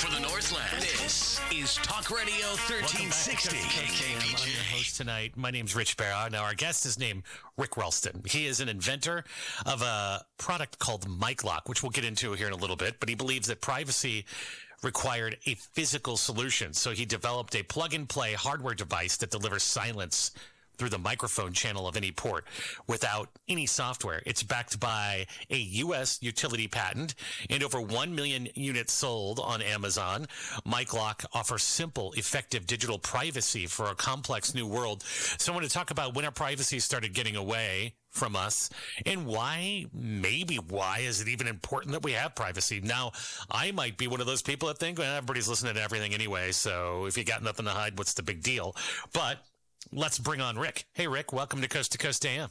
for the Northland. This is Talk Radio 1360. I'm your host tonight. My name's Rich Barra. Now, our guest is named Rick Ralston. He is an inventor of a product called MicLock, which we'll get into here in a little bit, but he believes that privacy required a physical solution. So he developed a plug-and-play hardware device that delivers silence through the microphone channel of any port without any software. It's backed by a U.S. utility patent and over 1 million units sold on Amazon. MicLock offers simple, effective digital privacy for a complex new world. So I want to talk about when our privacy started getting away from us and why is it even important that we have privacy? Now, I might be one of those people that think, well, everybody's listening to everything anyway, so if you got nothing to hide, what's the big deal? But let's bring on Rick. Hey, Rick, welcome to Coast AM.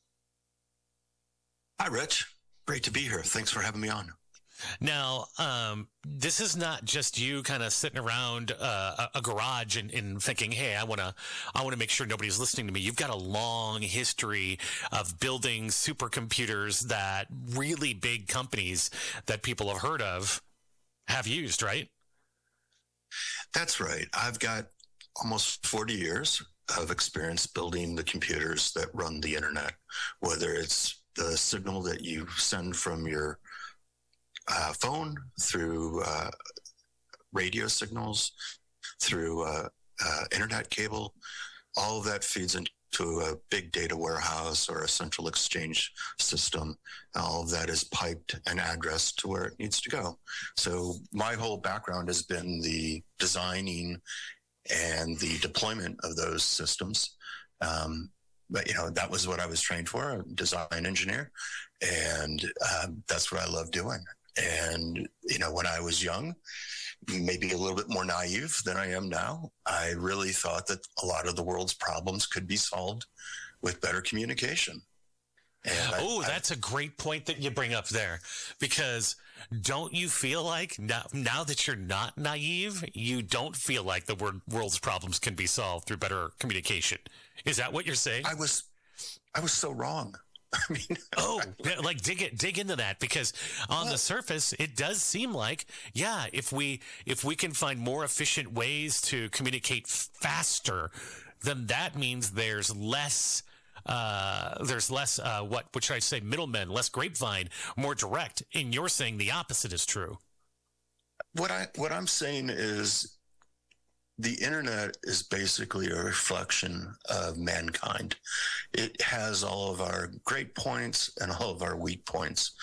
Hi, Rich. Great to be here. Thanks for having me on. Now, this is not just you kind of sitting around a garage and thinking, hey, I want to make sure nobody's listening to me. You've got a long history of building supercomputers that really big companies that people have heard of have used, right? That's right. I've got almost 40 years of experience building the computers that run the internet, whether it's the signal that you send from your phone through radio signals, through internet cable. All of that feeds into a big data warehouse or a central exchange system. All of that is piped and addressed to where it needs to go. So my whole background has been the designing and the deployment of those systems. But, that was what I was trained for, a design engineer. And that's what I love doing. And, when I was young, maybe a little bit more naive than I am now, I really thought that a lot of the world's problems could be solved with better communication. That's a great point that you bring up there, because don't you feel like now that you're not naive, you don't feel like the world's problems can be solved through better communication? Is that what you're saying? I was so wrong. I mean, like dig into that, because on the surface, it does seem like, yeah, if we can find more efficient ways to communicate faster, then that means there's less, what should I say, middlemen, less grapevine, more direct. And you're saying the opposite is true. What I'm saying is the internet is basically a reflection of mankind. It has all of our great points and all of our weak points.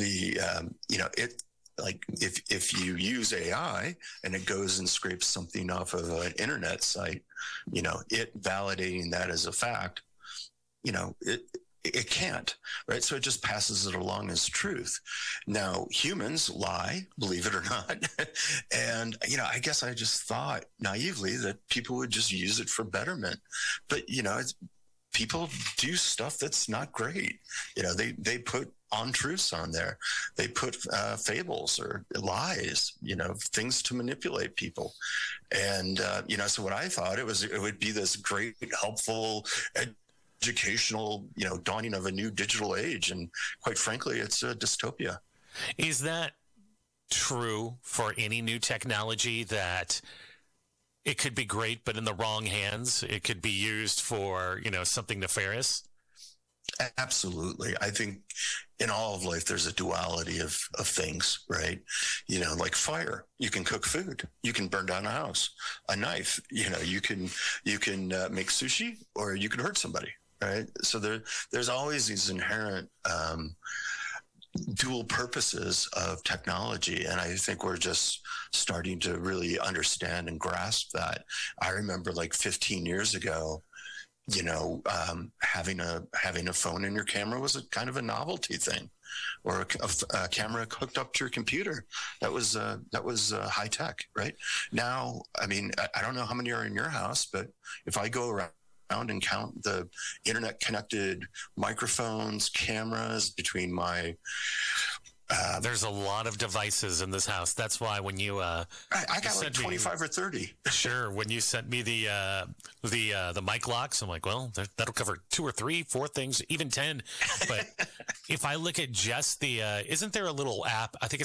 If you use AI and it goes and scrapes something off of an internet site, it validating that as a fact, it can't, right? So it just passes it along as truth. Now, humans lie, believe it or not. And, I guess I just thought naively that people would just use it for betterment. But, people do stuff that's not great. They put untruths on there. They put fables or lies, things to manipulate people. And, so what I thought it would be this great, helpful, educational, dawning of a new digital age. And quite frankly, it's a dystopia. Is that true for any new technology, that it could be great, but in the wrong hands, it could be used for, something nefarious? Absolutely. I think in all of life, there's a duality of things, right? Like fire, you can cook food, you can burn down a house. A knife, you can make sushi, or you can hurt somebody. Right. So there's always these inherent dual purposes of technology. And I think we're just starting to really understand and grasp that. I remember like 15 years ago, having a phone in your camera was a kind of a novelty thing, or a camera hooked up to your computer. That was high tech. Right now, I mean, I don't know how many are in your house, but if I go around and count the internet connected microphones, cameras between my there's a lot of devices in this house. That's why when you I got like 25 or 30. Sure. When you sent me the MicLocks, I'm like, well, that'll cover 2 or 3, 4 things, even 10. But if I look at just the isn't there a little app? I think it's